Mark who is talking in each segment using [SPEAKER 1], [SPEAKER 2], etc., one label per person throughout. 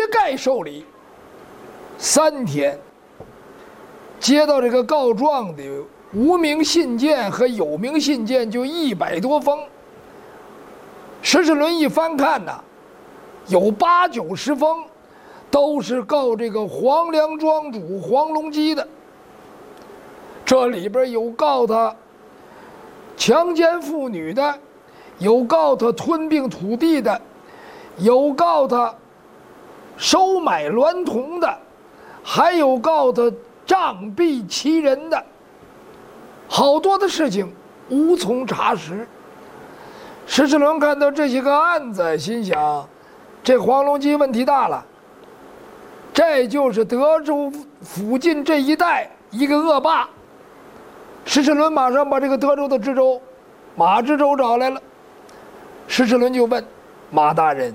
[SPEAKER 1] 概受理。3天，接到这个告状的无名信件和有名信件就100多封。石世伦一翻看呐，有80、90封，都是告这个黄梁庄主黄龙基的。这里边有告他强奸妇女的，有告他吞并土地的，有告他收买娈童的，还有告他杖毙其人的，好多的事情无从查实。石世伦看到这些个案子，心想这黄龙基问题大了，这就是德州附近这一带一个恶霸。石世伦马上把这个德州的知州马知州找来了。石世伦就问马大人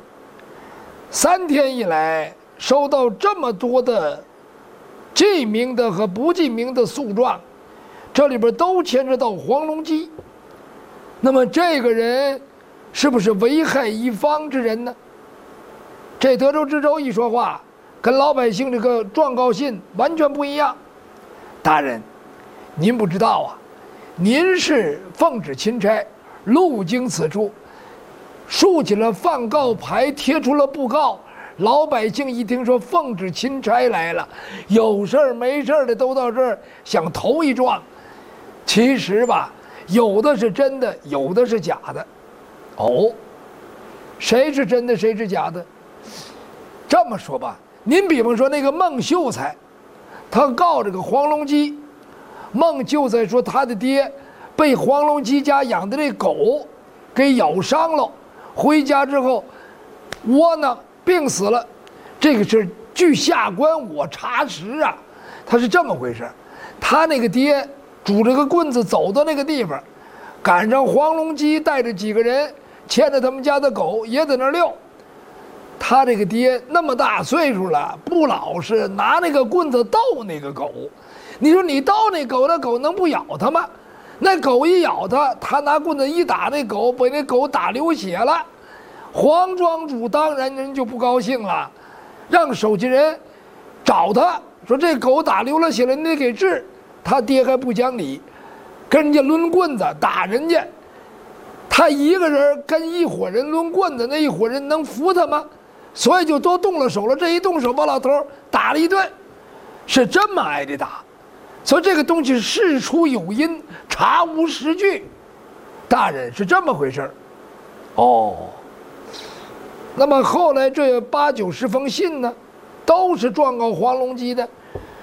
[SPEAKER 1] ，3天以来收到这么多的记名的和不记名的诉状，这里边都牵扯到黄龙基，那么这个人是不是危害一方之人呢？这德州知州一说话，跟老百姓这个状告信完全不一样。大人，您不知道啊，您是奉旨钦差，路经此处，竖起了放告牌，贴出了布告，老百姓一听说奉旨钦差来了，有事儿没事儿的都到这儿想投一状。其实吧，有的是真的，有的是假的。哦，谁是真的，谁是假的？这么说吧，您比方说那个孟秀才，他告这个黄龙基。孟秀才说他的爹被黄龙基家养的这狗给咬伤了，回家之后窝囊病死了。这个是据下官我查实啊，他是这么回事。他那个爹拄着个棍子走到那个地方，赶上黄龙基带着几个人牵着他们家的狗也在那遛。他这个爹那么大岁数了，不老实，拿那个棍子逗那个狗。你说你逗那狗，那狗能不咬他吗？那狗一咬他，他拿棍子一打那狗，把那狗打流血了。黄庄主当然人就不高兴了，让手下人找他说这狗打流了血了，你得给治。他爹还不讲理，跟人家抡棍子打人家。他一个人跟一伙人抡棍子，那一伙人能服他吗？所以就都动了手了。这一动手，把老头打了一顿，是这么挨着打。所以这个东西事出有因，查无实据。大人是这么回事儿。哦，那么后来这80、90封信呢，都是状告黄龙基的。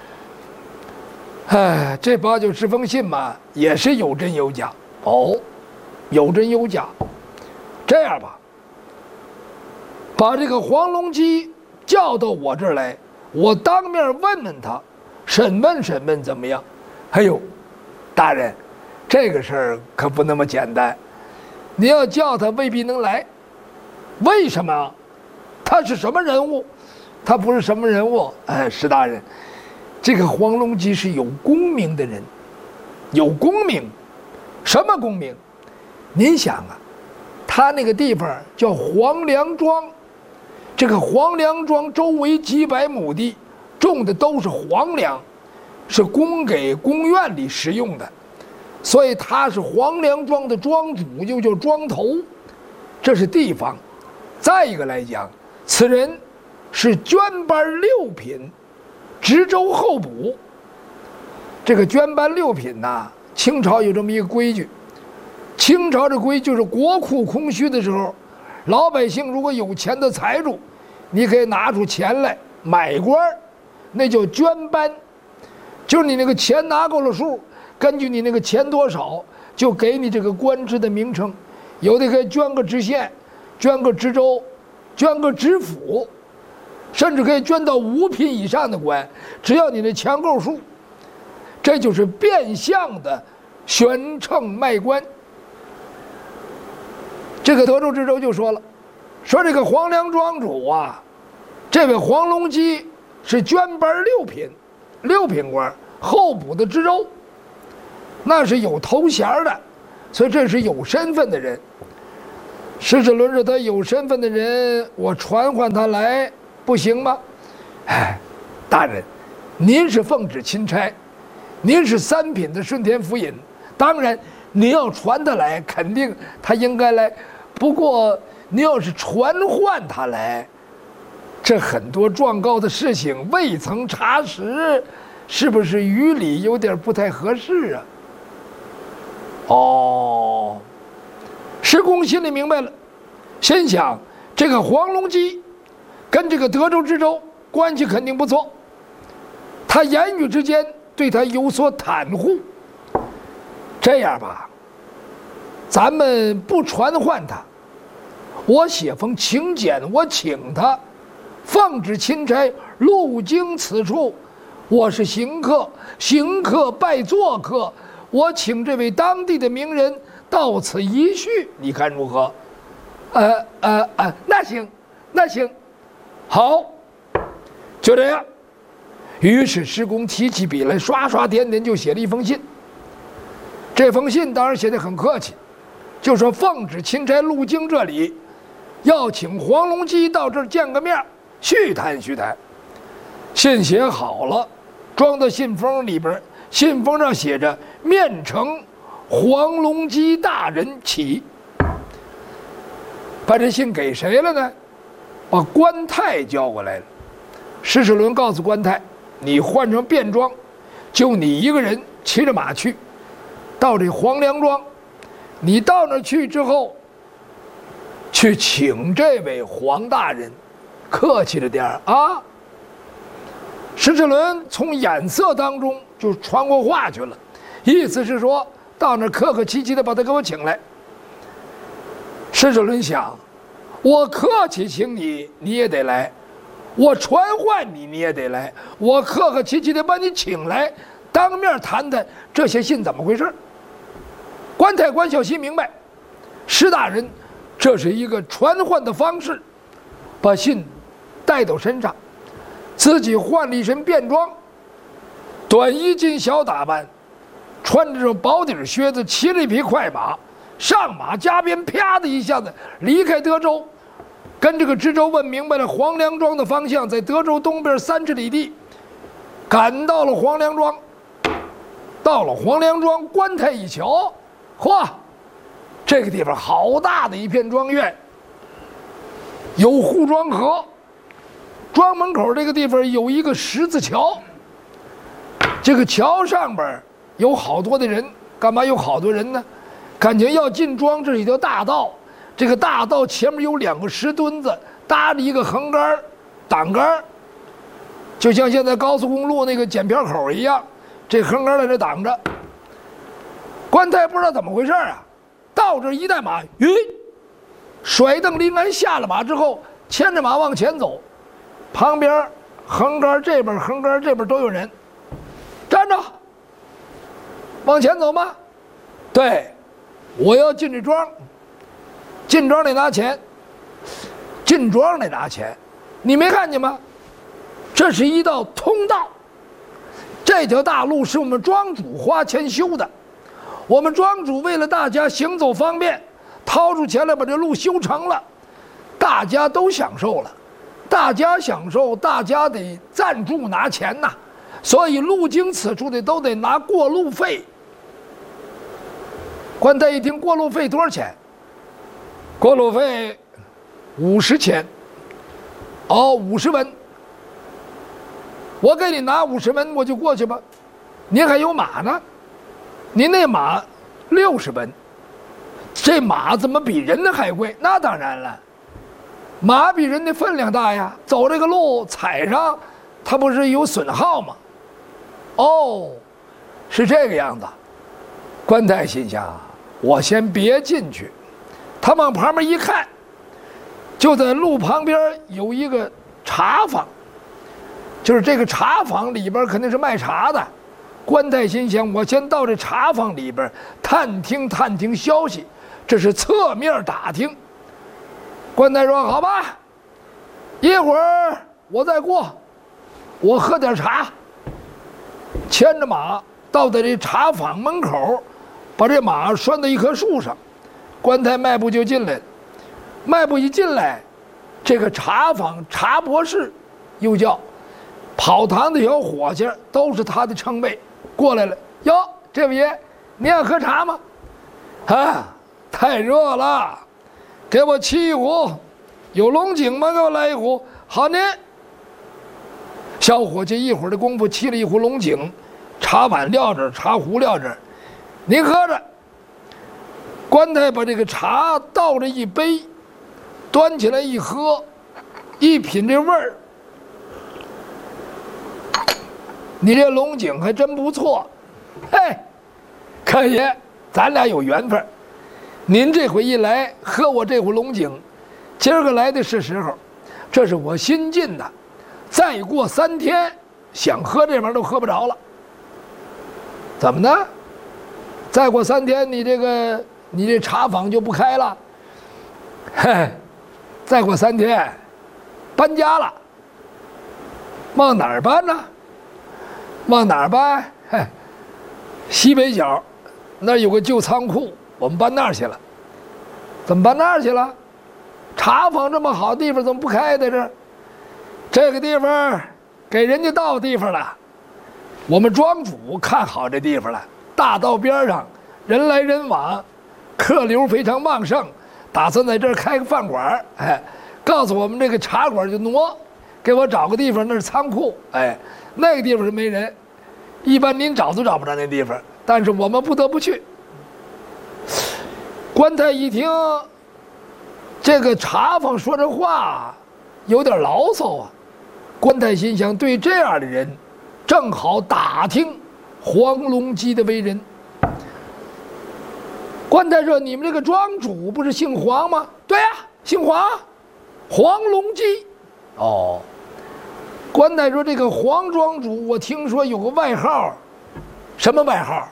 [SPEAKER 1] 哎，这80、90封信嘛，也是有真有假。哦，有真有假。这样吧，把这个黄龙基叫到我这儿来，我当面问问他，审问审问怎么样？还有，大人，这个事儿可不那么简单。你要叫他未必能来。为什么？他是什么人物？他不是什么人物。哎，石大人，这个黄龙基是有功名的人，有功名。什么功名？您想啊，他那个地方叫黄梁庄，这个黄梁庄周围几百亩地，种的都是黄梁，是供给宫院里食用的，所以他是黄梁庄的庄主，又叫庄头，这是地方。再一个来讲，此人是捐班6品，知州候补。这个捐班6品呐，清朝有这么一个规矩。清朝的规矩就是国库空虚的时候，老百姓如果有钱的财主，你可以拿出钱来买官，那叫捐班。就是你那个钱拿够了数，根据你那个钱多少，就给你这个官职的名称。有的可以捐个知县，捐个知州，捐个知府，甚至可以捐到5品以上的官，只要你的钱够数。这就是变相的悬秤卖官。这个德州知州就说了，说这个黄梁庄主啊，这位黄龙基是捐班6品官，候补的知州，那是有头衔的，所以这是有身份的人。石世伦说他有身份的人，我传唤他来， 不行吗？哎，大人，您是奉旨钦差，您是三品的顺天府尹，当然您要传他来，肯定他应该来。不过您要是传唤他来，这很多状告的事情未曾查实，是不是于理有点不太合适啊？哦，施公心里明白了，心想这个黄龙基跟这个德州知州关系肯定不错，他言语之间对他有所袒护。这样吧，咱们不传唤他，我写封请柬，我请他奉旨钦差路经此处，我是行客，行客拜做客，我请这位当地的名人到此一叙，你看如何？那行，那行，好，就这样。于是施公提起笔来，刷刷点点就写了一封信。这封信当然写得很客气，就说奉旨钦差路经这里，要请黄龙基到这儿见个面，叙谈叙谈。信写好了，装到信封里边，信封上写着“面呈黄龙基大人启”。把这信给谁了呢？把关泰叫过来了。施世伦告诉关泰，你换成便装，就你一个人骑着马去，到这黄梁庄。你到那儿去之后，去请这位黄大人，客气着点啊。施世伦从眼色当中就传过话去了，意思是说到那儿客客气气的把他给我请来。施世伦想，我客气请你，你也得来；我传唤你，你也得来；我客客气气的把你请来，当面谈谈这些信怎么回事。关泰关小西明白，施大人这是一个传唤的方式，把信带到身上，自己换了一身便装，短衣襟小打扮，穿着这薄底靴子，骑了一匹快马，上马加鞭，啪的一下子离开德州，跟这个知州问明白了黄梁庄的方向，在德州东边30里地，赶到了黄梁庄。到了黄梁庄，关泰一瞧，嚯，这个地方好大的一片庄院，有护庄河，庄门口这个地方有一个十字桥，这个桥上边有好多的人，干嘛有好多人呢？感情要进庄，这是一条大道，这个大道前面有2个石墩子，搭着一个横杆挡杆，就像现在高速公路那个检票口一样，这横杆在这挡着。关泰不知道怎么回事啊，到这一带马，甩蹬临鞍，下了马之后牵着马往前走，旁边横杆这边横杆这边都有人，站着，往前走吗？对，我要进这庄，进庄得拿钱，进庄得拿钱，你没看见吗？这是一道通道，这条大路是我们庄主花钱修的，我们庄主为了大家行走方便，掏出钱来把这路修成了，大家都享受了，大家享受，大家得赞助拿钱呐，所以路经此处的都得拿过路费。关泰一听过路费多少钱？过路费50钱，哦，50文。我给你拿50文，我就过去吧。您还有马呢，您那马60文，这马怎么比人的还贵？那当然了，马比人的分量大呀，走这个路踩上，它不是有损耗吗？哦，是这个样子。关泰心想，我先别进去。他往旁边一看，就在路旁边有一个茶坊，就是这个茶坊里边肯定是卖茶的。关泰心想，我先到这茶坊里边探听消息，这是侧面打听。关泰说：“好吧，一会儿我再过，我喝点茶。”牵着马到在这茶坊门口，把这马拴到一棵树上。关泰迈步就进来了，迈步一进来， 这个茶坊茶博士，又叫跑堂的小伙计，都是他的称谓，过来了。哟，这位爷，你爱喝茶吗？啊，太热了，给我沏一壶。有龙井吗？给我来一壶。好呢。小伙计一会儿的功夫沏了一壶龙井，茶碗撂这儿，茶壶撂这儿，您喝着。官太把这个茶倒着一杯，端起来一喝，一品这味儿，你这龙井还真不错。嘿，可爷，咱俩有缘分。您这回一来喝我这壶龙井，今儿个来的是时候，这是我新进的，再过3天想喝这玩意儿都喝不着了。怎么呢？再过3天你这茶坊就不开了。嘿，再过3天搬家了。往哪儿搬呢？往哪儿搬？嘿，西北角那儿有个旧仓库，我们搬那儿去了。怎么搬那儿去了？茶坊这么好地方怎么不开在这儿？这个地方给人家盗地方了。我们庄主看好这地方了，大道边上人来人往，客流非常旺盛，打算在这儿开个饭馆。哎，告诉我们这个茶馆就挪，给我找个地方，那是仓库。哎，那个地方是没人，一般您找都找不着那地方，但是我们不得不去。官太一听这个茶坊说这话有点牢骚啊，官太心想，对这样的人正好打听黄龙基的为人。官太说：“你们这个庄主不是姓黄吗？”“对呀，姓黄，黄龙基。”哦，官太说：“这个黄庄主，我听说有个外号，什么外号？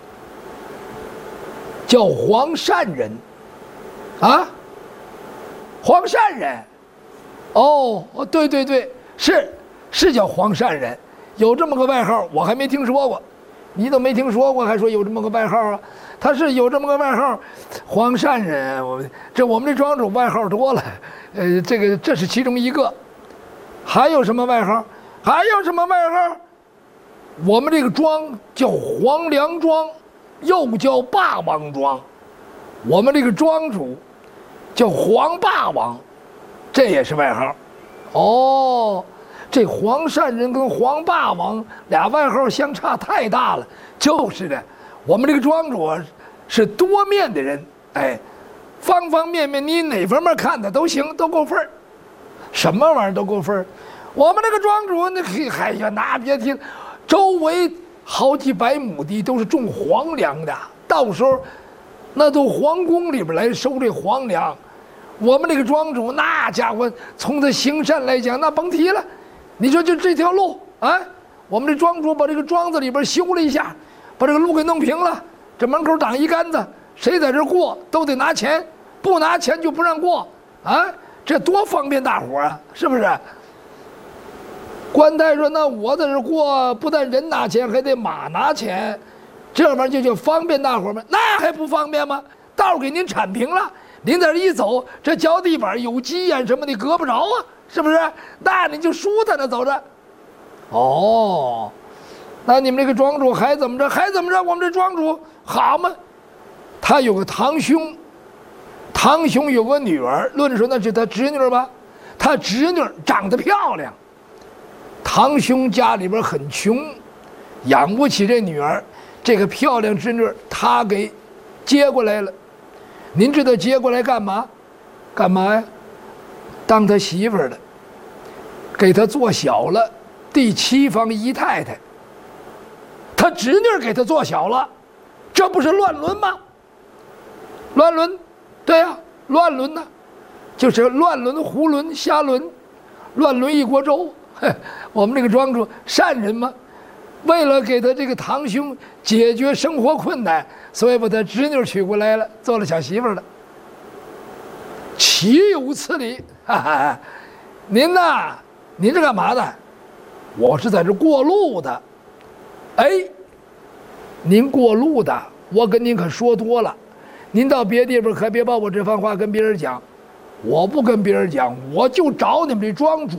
[SPEAKER 1] 叫黄善人。啊，黄善人。哦，对对对，是叫黄善人，有这么个外号，我还没听说过。你都没听说过，还说有这么个外号啊？他是有这么个外号，黄善人。我们这庄主外号多了，这是其中一个。还有什么外号？还有什么外号？我们这个庄叫黄梁庄，又叫霸王庄。我们这个庄主叫黄霸王，这也是外号。哦，这黄善人跟黄霸王俩外号相差太大了。就是的，我们这个庄主是多面的人，哎，方方面面你哪方面看的都行，都够份儿，什么玩意儿都够份儿。我们这个庄主哎呀，那别提，周围好几百亩地都是种黄粮的，到时候那都皇宫里边来收这黄粮。我们这个庄主那家伙从他行善来讲，那甭提了。你说就这条路啊，我们这庄主把这个庄子里边修了一下，把这个路给弄平了，这门口挡一杆子，谁在这过都得拿钱，不拿钱就不让过啊，这多方便大伙啊，是不是？官太说：“那我在这过，不但人拿钱，还得马拿钱，这玩意儿就叫方便大伙吗？那还不方便吗？道给您铲平了，您在这一走，这脚底板有鸡眼什么的搁不着啊，是不是？那你就舒坦的走着。哦，那你们这个庄主还怎么着？还怎么着？我们这庄主好吗？他有个堂兄，堂兄有个女儿，论说那是他侄女吧？他侄女长得漂亮。”堂兄家里边很穷，养不起这女儿，这个漂亮侄女他给接过来了。您知道接过来干嘛？干嘛呀？当他媳妇儿的，给他做小了，第7房姨太太。他侄女给他做小了，这不是乱伦吗？乱伦，对呀，乱伦呢，就是乱伦、胡伦、瞎伦，乱伦一锅粥。我们这个庄主善人嘛，为了给他这个堂兄解决生活困难，所以把他侄女娶过来了，做了小媳妇了。岂有此理！哈哈，您呐，您是干嘛的？我是在这过路的。哎，您过路的，我跟您可说多了，您到别地方可别把我这番话跟别人讲。 我不跟别人讲，我就找你们这庄主，